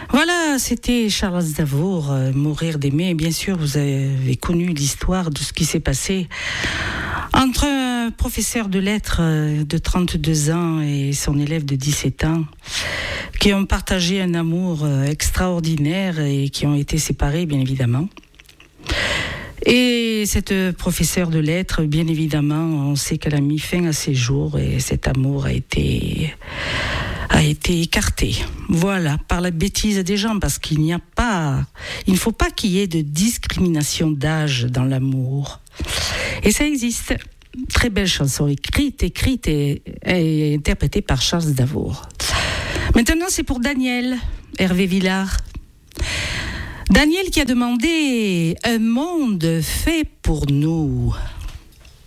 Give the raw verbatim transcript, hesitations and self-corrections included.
Voilà, c'était Charles Aznavour, euh, Mourir d'aimer. Bien sûr, vous avez connu l'histoire de ce qui s'est passé entre un professeur de lettres euh, de trente-deux ans et son élève de dix-sept ans, qui ont partagé un amour euh, extraordinaire et qui ont été séparés, bien évidemment. Et cette professeure de lettres, bien évidemment, on sait qu'elle a mis fin à ses jours et cet amour a été... a été écarté, voilà, par la bêtise des gens, parce qu'il n'y a pas, il ne faut pas qu'il y ait de discrimination d'âge dans l'amour. Et ça existe. Très belle chanson, écrite, écrite et, et interprétée par Charles Aznavour. Maintenant, c'est pour Daniel, Hervé Villard. Daniel qui a demandé un monde fait pour nous.